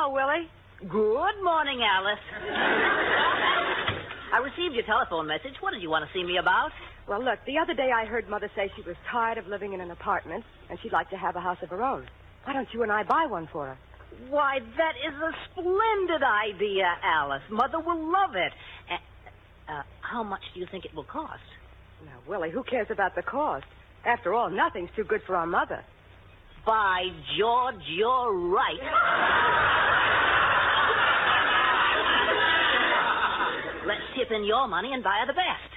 Hello, Willie. Good morning, Alice. I received your telephone message. What did you want to see me about? Well, look, the other day I heard Mother say she was tired of living in an apartment, and she'd like to have a house of her own. Why don't you and I buy one for her? Why, that is a splendid idea, Alice. Mother will love it. How much do you think it will cost? Now, Willie, who cares about the cost? After all, nothing's too good for our mother. By George, you're right. Let's chip in your money and buy her the best.